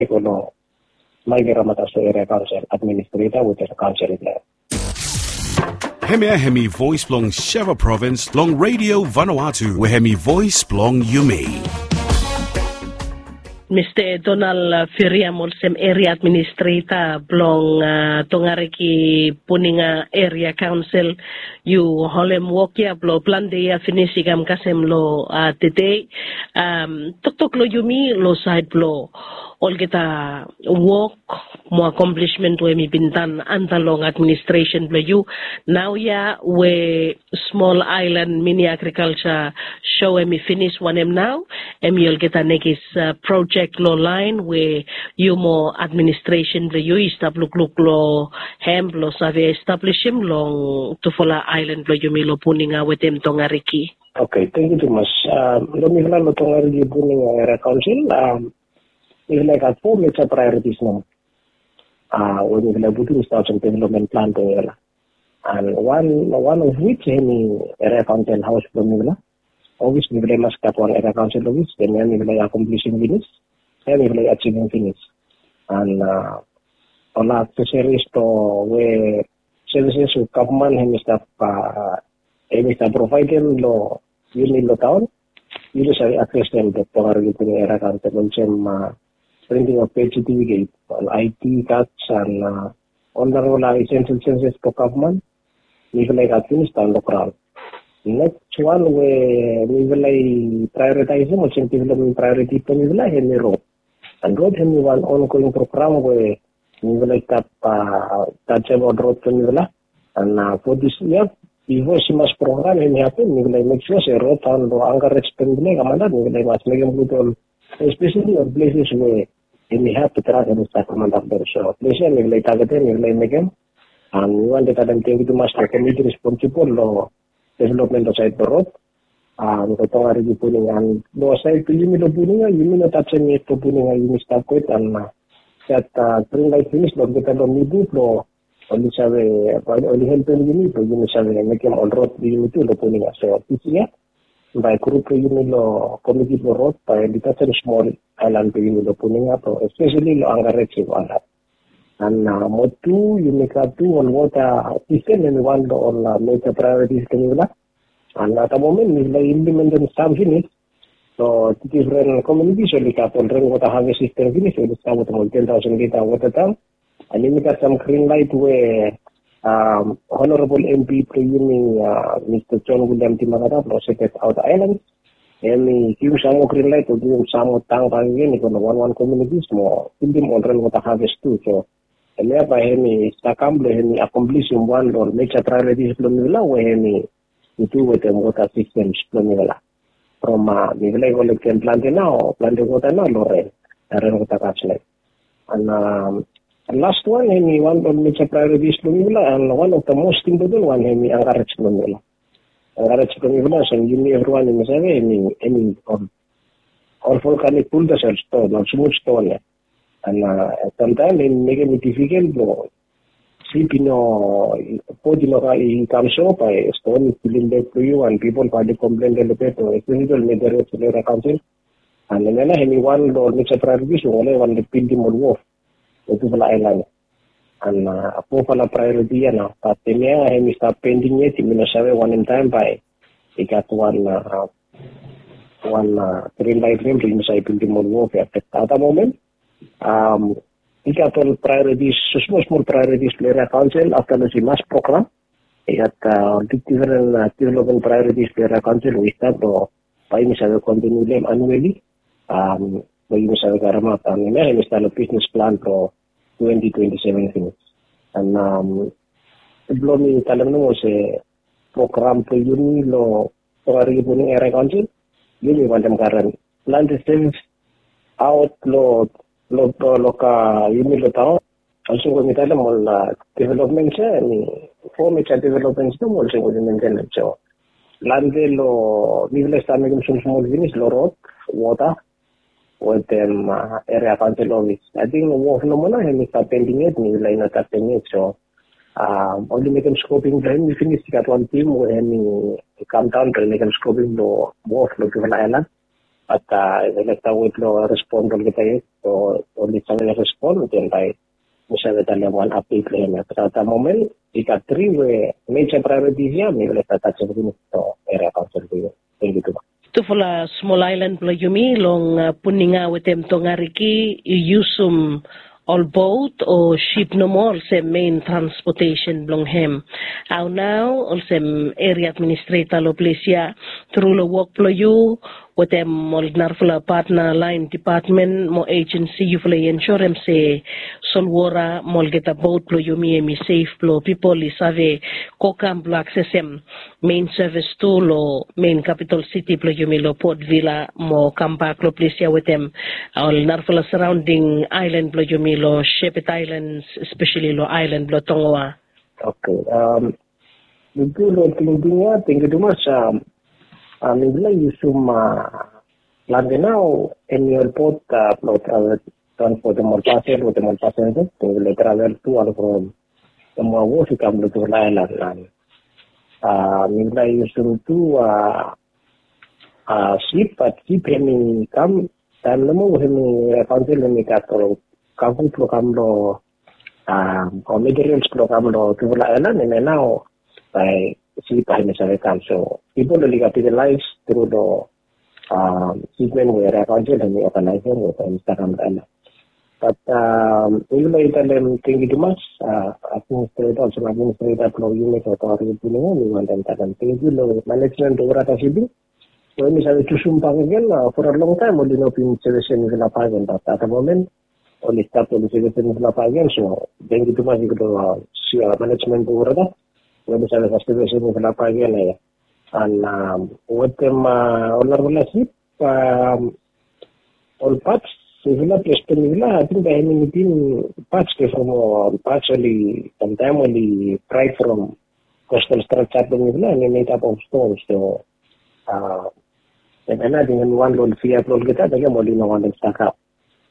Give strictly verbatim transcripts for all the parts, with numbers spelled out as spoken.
Kono Maigera Mataso Area Council Administrator with the council there. Hemi Hemi Voice Blong Sheva Province Long Radio Vanuatu we Hemi Voice Blong Yumi. Mister Donald Feria Molsem Area Administrator Blong uh, Tongariki Puninga Area Council you holem wokia blo plandeya finisigam kasem lo uh, today um tok tok lo yumi lo side blow all kita work mo accomplishment we mi bintan antalong administration blo you now ya we small island mini agriculture show me finish one em now em yol kita nekis uh, project lo line we you mo administration blo you establish lo hem lo save establish him long to follow island blo you mi lo puninga with them tongariki. Okay, thank you too much. Um lo mi hla lo tongariki puninga area council um we like at four major priorities now. Uh, when we have putting start some development plan there, and one one of which any area council house from Mila, obviously we must cut one area council office, then we will accomplishing finish, then we will achieving finish, and uh, all accessories to where services of government and stuff, uh, any stuff provided lo unit lo town, you just access them to power within area council also. Printing of page certificate, I T cards and uh, all the role essential services for government, we will like finish down the crowd. Next one we we will like prioritize them, also development priority to we will like any road. And road we one ongoing program where we will like tap uh, touch about road to we will and uh, for this year before Simas program we happen we will like make sure say road and anger expending amanda we will like must make them good especially on places where and we have to track and sacrament of the show. Please, we will target them, we will make them, and we want to tell them to master committee responsible for development of side the road. And we are already putting and no side to limit the putting, you mean not touching it to putting a unit stop with and that green light finish, not get on me do flow. Only have a only helping unit to unit and make them all road the unit to the putting us. So this year, by group unit lo committee for road by detaching small island unit lo puning up especially lo angarechip ala and uh, motu unit two on water system and one on uh, major priorities kanila and at the moment we will implement some finish so different communities so we can run water harvest system finish so it's about ten thousand liter water tank and then we got some green light where Um, Honorable M P Prayumi, uh, Mister John William Timanada, proceeded out the islands, and he gave some green light to do some tang again, because one one communities more, in the modern water harvest too. So, and thereby, he accomplish, he accomplishing one or major priorities from Mila, where he do with the water systems from Mila. From uh, Mila, we can plant now, plant the water now, Lorraine, and water catchment. And, um, And last one, any one of major priorities lumila, and one of the most important one, any encourage lumila. Encourage lumila, so you may everyone in the any any or or volcanic pull the stone or smooth stone. And uh, sometimes in make it difficult, no, sleeping or putting in comes up by stone filling back to you, and people probably complain a little bit, or a physical major council. And then any one or major priorities, only one the building or wolf. Itu pula island, and apa pula priority ya na. Tapi ni ah, ini start pendingnya di mana sahaja one in time by ikat one uh, one uh, green light rim di mana saya pilih mau ya. At the moment, um, ikat all priorities, small small priorities area council after the mass program. Ikat uh, different uh, development priorities area council we start to by misalnya continue them annually. Um, Bagi misalnya karamatan ini, ini style business plan pro twenty twenty-seven finish. And um, sebelum ini talam nung se program pro yuni lo pengari puning area council, yuni macam karan plan systems out lo lo lo ka yuni lo tahu. Also kami talam mol development saya ni form itu development itu mol saya kami maintain so. Lande lo nilai stamina kami semua finish lo road water. With them uh, area council office. I think work no more and it's pending it, we line not pending it. So um only make them scoping then we finish got one team when we come down to make them scoping the work look to island. At nilagta with lo respond ulit tayo. So, ulit sa nila respond. Then tayo, misa na tayo one update lang. At sa moment, ika three, we major priorities yan. May ulit tatach sa rin ito. Area council ko yun. Thank you. Ito pala small island pala yumi. Long uh, puninga wetem to nga riki. Iusum all boat o ship no more sa main transportation blong hem. Aw now, also area administrator lo plesia. Through lo work plo you. Wetem mol narfula partner line department mo agency you fula insurance se solwora mol geta boat plo yumi emi safe plo people li save kokam plo accessem main service to lo main capital city plo yumi lo Port Vila mo kampak lo plesia wetem all narfula surrounding island plo yumi lo Shepet Islands especially lo island lo Tongoa. Okay. Um itu lo tingginya tinggi cuma sa Uh, Mingla yusum landenao annual port uh, travel transport the more passenger with the more passenger to le travel to all from the more wo si kam to la la lan uh Mingla yusum tu uh uh ship at ship hemi kam tam namo hemi council hemi ka to kagu pro kam lo uh materials pro kam lo to la la ne now by sleep in the so people really got the lives through the um segment where I can't tell me organizer with Instagram. But um even though it them think it much uh administrator also administrator flow unit authority we want them to thank you lo management over at shipping. So we have to sumpang again uh, for a long time only no pin selection is not pagan but at the moment only start to the selection is not pagan so thank you too much to uh, management over that. When the situation is not again, and um, with them, all our ship, um, all parts, civil place to Mila, I think I mean, parts from partially, sometime only price from coastal structure to Mila and made up of stones. So, uh, and I think in one load, fear load get out, again, only no one is stuck up.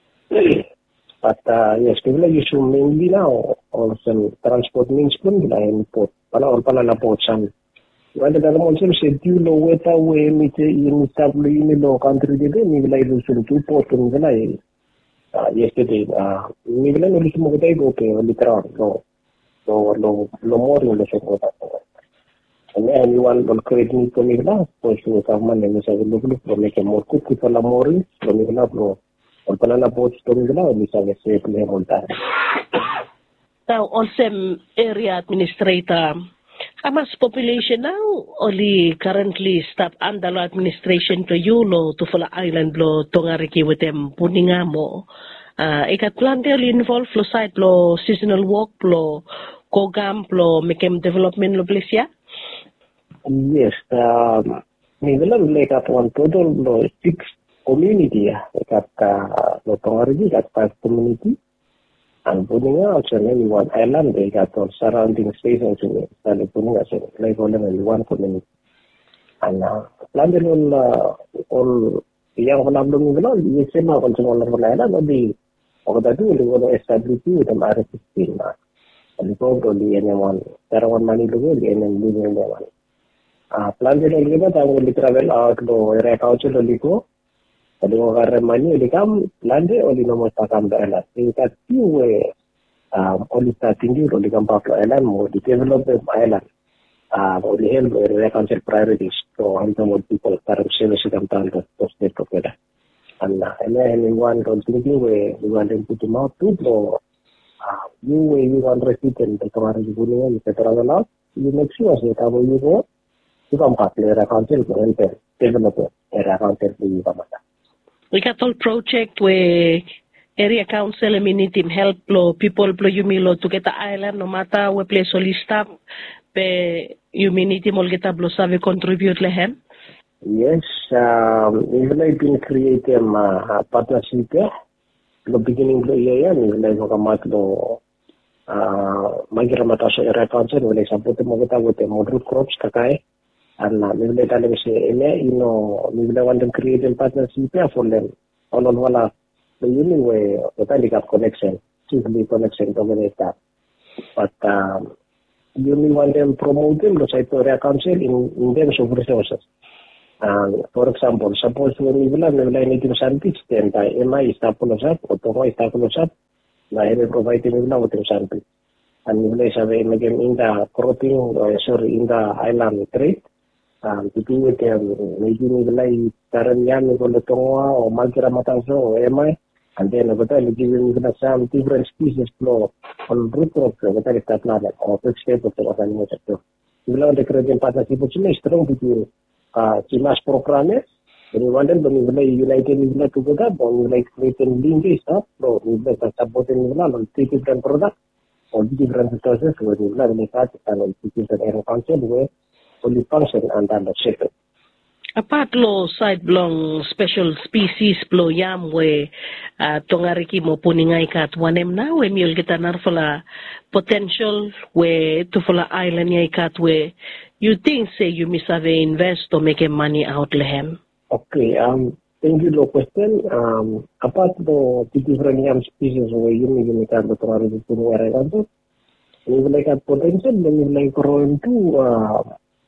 But uh, yes, people are used to mainly now also transport means pun kita import. Pala or pala na port san. Wala dalam macam schedule lo weta we mite ini tablo ini lo country dede ni bila itu sudah tu port ni bila uh, yesterday uh, ni bila nulis mo kita itu ke literal lo lo lo lo more lo sa kota. And anyone will create ni ko ni bila po so government ni sa lo lo pro make more cook pala more lo ni bila pro. Now, also area administrator, how much population now? Only currently staff under administration to you lo to follow island lo tongariki with them puninga mo. Uh, ikat plan dia involve lo site lo seasonal work lo kogam lo mekem development lo plesia. Yes, um, we will make up one total lo six. Community ya, kata Lotongarigi, kata community, and Puninga also only one island, they got all surrounding stations in it, and Puninga so like only one community. And uh, London all uh, all yang penabung itu lah, di sana kalau semua orang island, tapi orang tu boleh boleh establish itu dengan R sixteen lah. Jadi kau boleh ni one, cara one money dulu, dia ni dulu ni one. Ah, plan jadi kita tahu boleh travel out lo, area council boleh ko. Kalau orang ramai ni kam lande oli nomor takam daerah. Tingkat tiwe oli tinggi oli kam paplo island mo di develop island. Ah oli help area council priorities. So hantar more people para service kam tanto to state together. Anna ene ene one kon tinggi we we want them to mouth to pro. Ah you we you want resident to tomar di bulan ni petrol la. You make sure that abo you go. You kam paplo area council ko help develop area council di pamata. We got all project where area council community help lo people plo yumilo to get the island no matter we place only staff pe community mol get blo save contribute lehem. Yes, um even I been create a uh, partnership lo beginning lo iya ni like ko kamat lo uh magira mata sa area council wala support mo kita with moderate crops kakai. And uh, maybe later let me say, you know, maybe I want to create a partnership for them. All on one, the union way, the telecom connection, simply connection to that. But um, you only want them promote them, the site area council in, in terms of resources. Um, for example, suppose when we will have native scientists, then by M I is tapos up, or Tomo is tapos up, na ere provide we will have scientists. And we will have again in the cropping, uh, sorry, in the island trade. Um, to do with um, maybe we will have Taranyan, we will Tomo, or Magira Mataso, or M I, and then over time we give them some different species flow on root of the very start level, or fixed state of the animal sector. We will have the Caribbean partnership, which is strong between Uh, Chimas programmers, and we wanted to be united together, but we like creating links up, so we like supporting on three different products or different resources where we learn the fact and we keep the air council where only function and then the shape. Apart lo side belong special species blo yam we uh, tongariki mo puningay kat wanem na we miyol kita narfala potential we to fala island yay kat we you think say you miss have invest to make money out lehem. Okay, um thank you for question. Um apart the different yam species we you may you can to tongariki puningay kat we will like a potential then we like grow into uh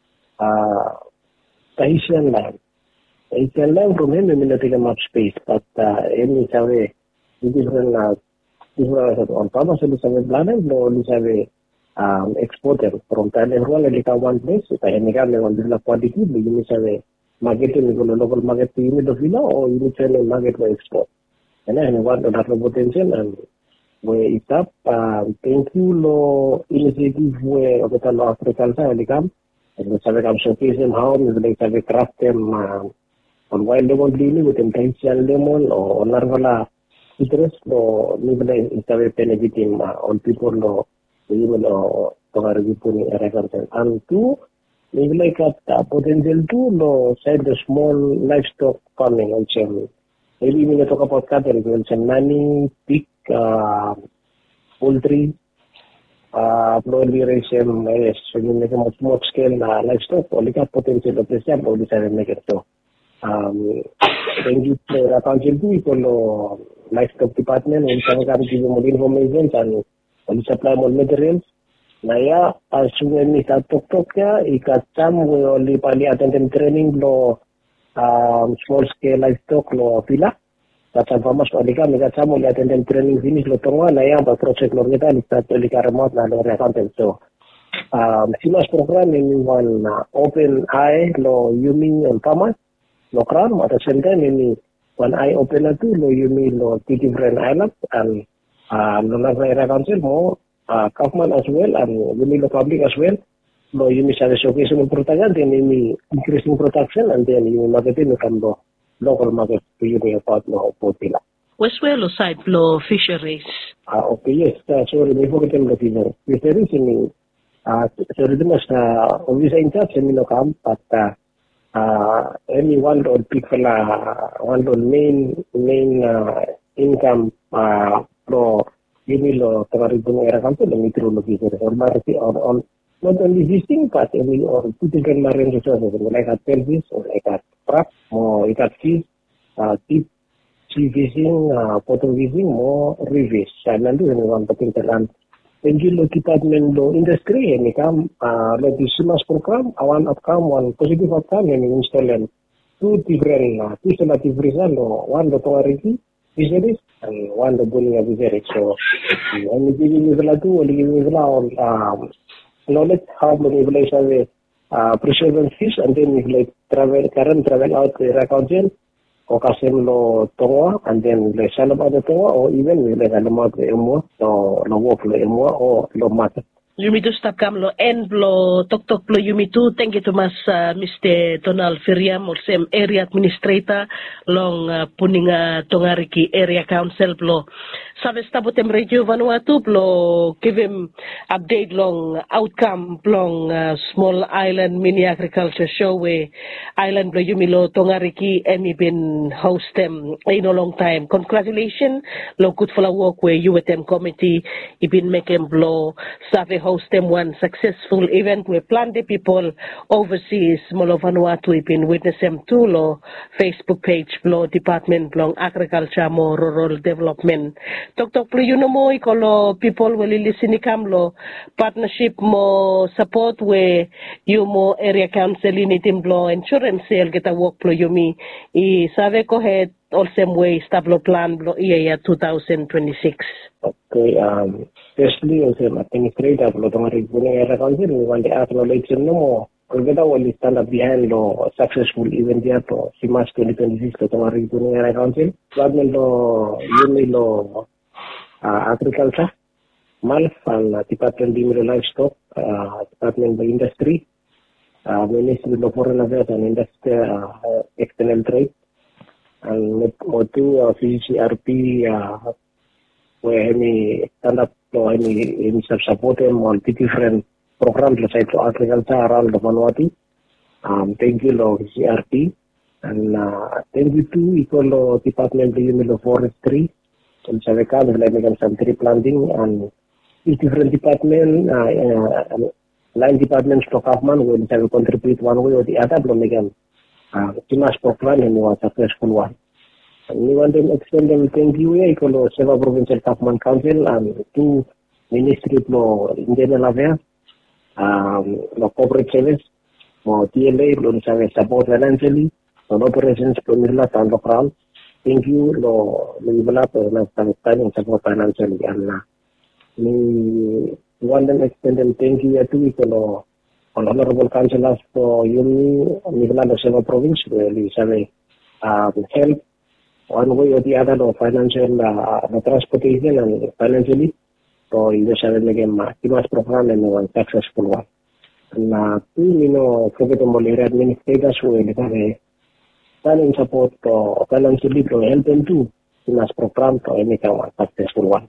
uh Tahitian land. Tahitian land from him will not take much space, but uh, any survey, different, uh, different on top of the survey planet, no only survey um, exporter from Thailand, one one place, Thailand level develop quantity, but you survey marketing, you go local market to unit of villa, or you sell a market for export. And then what the potential and where it's up, uh, thank you, lo initiative where of the law African side come. And we have showcase them how we like have craft them uh, on wild lemon dealing with intentional lemon or narvala citrus or we will have benefiting uh, on people no we will uh to puni and two we will like a potential to no side the small livestock farming also maybe we will talk about cattle we will say nanny pig uh, poultry. Uh, proliferation is when you make a much more scale uh, livestock, only got potential of the same, only seven make it so. Um, then you play a council to livestock department, and some can give you more information and only supply more materials. Naya, as when we start talk talk, it got some we only probably attend training law, um, small scale livestock law villa. That's a farmers Olika, Mega Samuel attended training finish Lotonga, Naya, but project Lorgeta, is that Olika remote and content. So, um, Simas program in one uh, open eye, lo Yumi and farmers, lo crown, at the same time, in one eye open to lo Yumi, lo two different islands, and uh, Lona Council, more uh, Kaufman as well, and Yumi, lo public as well. Lo Yumi have a showcase of protection, then Yumi increasing protection, and then you marketing can go. Local market to you about no potila. West Wales side blow fisheries. Ah, okay, yes. Uh, sorry, we forget them the fisheries in uh, so the most uh, obviously in touch and no come, but uh, uh, any one or people uh, one or main main uh, income uh, pro Yumilo Tamaribun era campo the mitro location or market or on not only fishing but any or two different marine resources like a pelvis or like a trap or like a fish, uh, deep sea fishing, uh, bottom fishing, more reefs. And then do one particular land. Then you department law industry and become uh like the Simas program, I want outcome one positive outcome and install two different uh, two selective result or one the authority fisheries and one the bullying of fisheries. So I'm giving you the two only giving you um knowledge how many village have a uh, preserved fish and then we like travel current travel out the council or casem lo tonga and then we sell about the tonga or even we like alamat the emo or lo walk the emo or lo mat. Yumi to stop kam lo en blo tok tok blo Yumi to thank you to mas uh, Mister Donald Feriam or same area administrator long uh, puninga tongariki area council blo sabe stabotem radio Vanuatu blo give him update long outcome long uh, small island mini agriculture show where island blo Yumi lo tongariki emi been host them in a long time. Congratulations lo good for the work where you with them committee you been making blo sabe host them one successful event where plenty people overseas Molo Vanuatu we've been witness them too lo Facebook page blo department blo agriculture mo rural development. Tok tok plu yuno mo ikolo people will listen ikam lo partnership mo support where you mo area council in itim blo insurance sale get a work plu yumi I save ko head all same way stablo plan blo iya two thousand twenty-six. Okay, um, firstly, as an administrator, Lotongari Buning Area Council, we want to acknowledge no more. We will stand up behind the successful event here to Simas twenty twenty-six, Lotongari Buning Area Council. Department of Uni Law, Agriculture, Malf, and Department of Livestock, uh, Department of Industry, uh, Ministry of Foreign Affairs and Industry, uh, External Trade, and two uh, C C R P, uh, where any stand up or any, any support them on different programs like to agriculture around the Vanuatu. Um, thank you, Lord C R P. And uh, thank you to Equal Department of Forestry and Saveka, the Lamigan some tree planting and each different department, uh, uh, line departments to government will have contribute one way or the other to make them uh, program and was a successful one. We want to extend them thank you, Equal Seva Provincial Government Council and two Ministry of Internal Affairs, um, corporate service, or T L A, Lord Service support financially, on operations, Pumila, and local. Thank you, Lord Livala, and support financially. And we want them extend them thank you to Equal Honorable Councillors for Yumi, Nivala, Seva Province, where we have help. One way or the other, no financial, uh, the transportation and financially, so you just have to make a program and one successful one. And uh, two, you know, profitable area administrators who will have a planning support or financially to help them too in this program to make a successful one.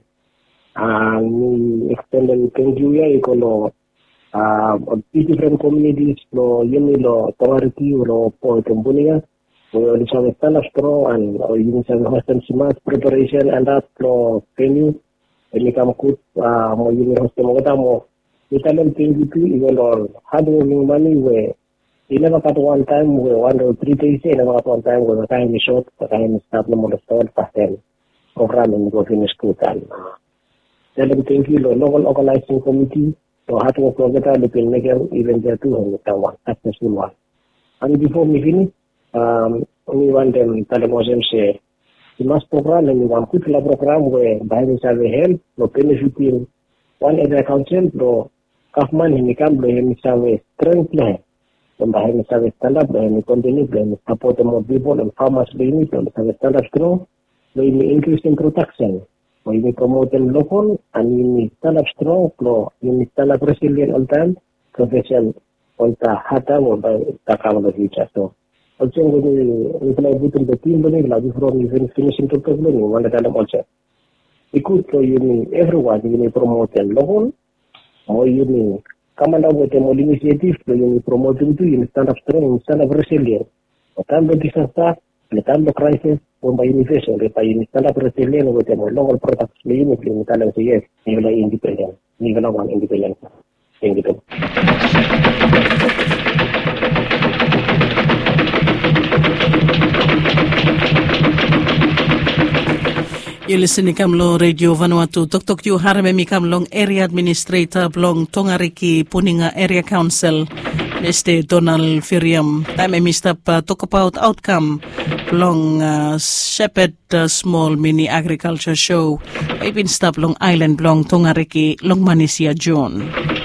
And we extend and thank you, yeah, you call uh, different communities, no, Yumi, no, authority, or Point Bunia. We will have a stand of straw and you have a hostel simas preparation and that for venue. When you come cook, uh, more you host them over more. We tell them things you do, even all hard working money where you never got one time, we one or three days, you never got one time where the time is short, the time is start no more the store, past then program and go finish school time. Tell them thank you, the local organizing committee, so hard work together, they can make them even there too, and that one, successful one. And before we finish, Um, we want them to say, you must program and you want to put a program where by the have help, no benefiting one area council, no government, and you can blame a strength plan. And by the have stand up, and you continue to support more people and farmers doing it, and have a stand up strong, we need increase in production. We need promote them local, and you need stand up strong, no, you need stand up resilient all time, profession on the hata or by the cover the future. So, also, we can put in the team, but from even finishing to the learning, one at a time also. We could so you need everyone, you need promote them local, or you need come up with a more initiative, so you need promote them to you stand up strong, stand up resilient. The time the disaster, the time the crisis, or by innovation, if I stand up resilient with a more local products, the unit in talent, yes, you will independent, you will one independent. Thank you. You listening kamlo Radio Vanuatu tok tok you harame mi kamlong area administrator blong Tongariki Puninga Area Council Mister Donald Firiam. Time mi stop uh, talk about outcome blong uh, Shepherd uh, Small Mini Agriculture Show. I've been stop long island blong Tongariki long Manisia John.